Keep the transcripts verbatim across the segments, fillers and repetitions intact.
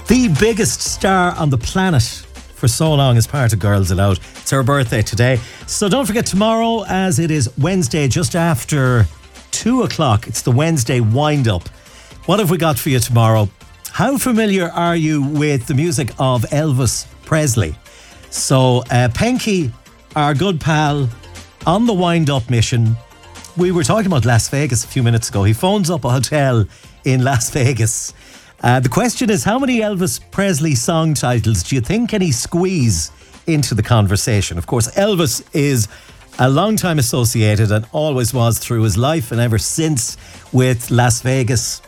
The biggest star on the planet for so long as part of Girls Aloud. It's her birthday today. So don't forget tomorrow, as it is Wednesday, just after two o'clock. It's the Wednesday wind-up. What have we got for you tomorrow? How familiar are you with the music of Elvis Presley? So uh, Penky, our good pal, on the wind-up mission. We were talking about Las Vegas a few minutes ago. He phones up a hotel in Las Vegas. Uh, the question is, how many Elvis Presley song titles do you think can he squeeze into the conversation? Of course, Elvis is a long time associated and always was through his life and ever since with Las Vegas.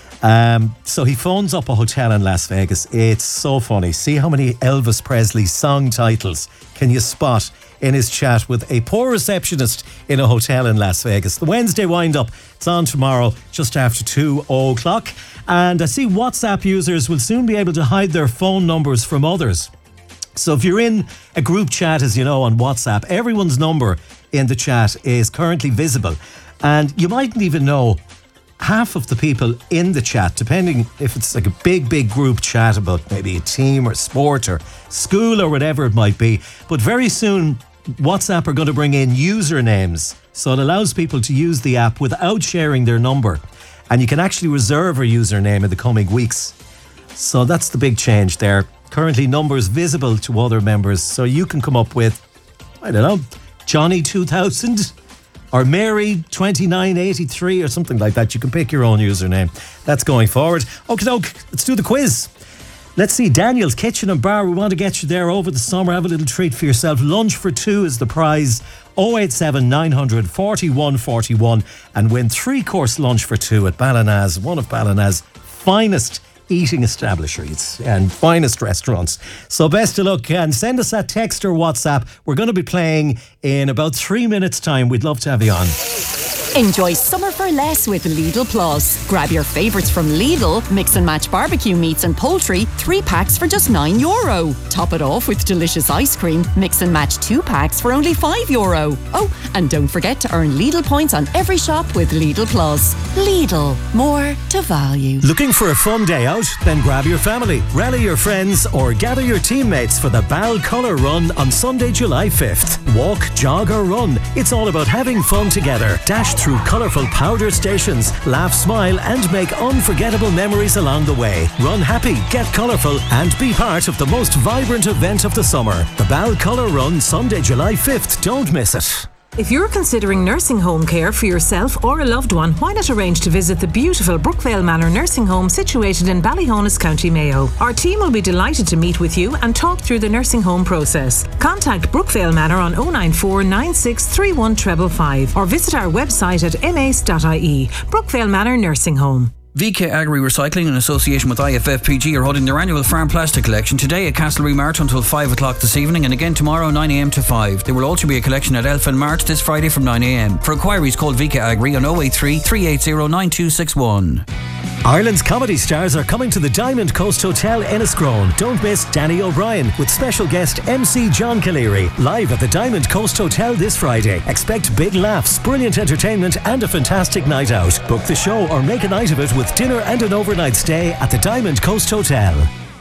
Um, so he phones up a hotel in Las Vegas. It's so funny. See how many Elvis Presley song titles can you spot in his chat with a poor receptionist in a hotel in Las Vegas. The Wednesday wind-up, it's on tomorrow just after two o'clock. And I see WhatsApp users will soon be able to hide their phone numbers from others. So if you're in a group chat, as you know, on WhatsApp, everyone's number in the chat is currently visible. And you mightn't even know half of the people in the chat, depending if it's like a big, big group chat about maybe a team or sport or school or whatever it might be. But very soon, WhatsApp are going to bring in usernames. So it allows people to use the app without sharing their number. And you can actually reserve a username in the coming weeks. So that's the big change there. Currently numbers visible to other members. So you can come up with, I don't know, Johnny two thousand or Mary twenty-nine eighty-three or something like that. You can pick your own username. That's going forward. Okay, doke, let's do the quiz. Let's see, Daniel's Kitchen and Bar. We want to get you there over the summer. Have a little treat for yourself. Lunch for two is the prize. oh eight seven nine hundred forty-one forty-one and win three-course lunch for two at Ballinaz, one of Ballinaz's finest eating establishments and finest restaurants. So best of luck and send us that text or WhatsApp. We're going to be playing in about three minutes' time. We'd love to have you on. Enjoy summer for less with Lidl Plus. Grab your favourites from Lidl, mix and match barbecue meats and poultry, three packs for just nine euro. Top it off with delicious ice cream, mix and match two packs for only five euro. Oh, and don't forget to earn Lidl points on every shop with Lidl Plus. Lidl, more to value. Looking for a fun day out? Then grab your family, rally your friends or gather your teammates for the Bal Colour Run on Sunday, July fifth. Walk, jog or run. It's all about having fun together. Dash through colourful powder stations, laugh, smile and make unforgettable memories along the way. Run happy, get colourful and be part of the most vibrant event of the summer. The Bal Colour Run, Sunday, July fifth. Don't miss it. If you're considering nursing home care for yourself or a loved one, why not arrange to visit the beautiful Brookvale Manor Nursing Home situated in Ballyhonus, County Mayo. Our team will be delighted to meet with you and talk through the nursing home process. Contact Brookvale Manor on oh nine four nine six three one five five five or visit our website at m a c e dot i e. Brookvale Manor Nursing Home. V K Agri Recycling in association with I F F P G are holding their annual farm plastic collection today at Castlereagh Mart until five o'clock this evening and again tomorrow nine a m to five. There will also be a collection at Elfin Mart this Friday from nine a m. For inquiries call V K Agri on oh eight three, three eight zero, nine two six one. Ireland's comedy stars are coming to the Diamond Coast Hotel Enniscrone. Don't miss Danny O'Brien with special guest M C John Caleri live at the Diamond Coast Hotel this Friday. Expect big laughs, brilliant entertainment and a fantastic night out. Book the show or make a night of it with dinner and an overnight stay at the Diamond Coast Hotel.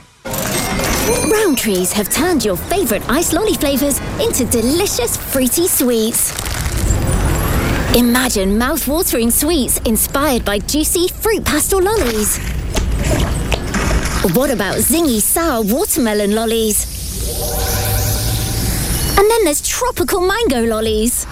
Rowntree's have turned your favourite ice lolly flavours into delicious fruity sweets. Imagine mouth-watering sweets inspired by juicy fruit pastel lollies. Or what about zingy sour watermelon lollies? And then there's tropical mango lollies.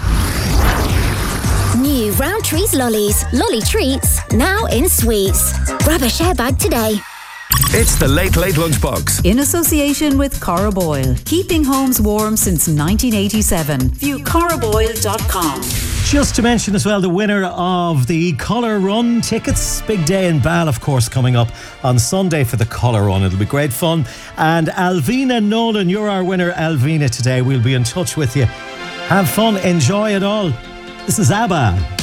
New Rowntree's lollies, lolly treats, now in sweets. Grab a share bag today. It's the Late Late Lunchbox. In association with Cora Boyle. Keeping homes warm since nineteen eighty-seven. View cora boyle dot com. Just to mention as well, the winner of the Colour Run tickets. Big day in Bal, of course, coming up on Sunday for the Colour Run. It'll be great fun. And Alvina Nolan, you're our winner, Alvina, today. We'll be in touch with you. Have fun, enjoy it all. This is ABBA.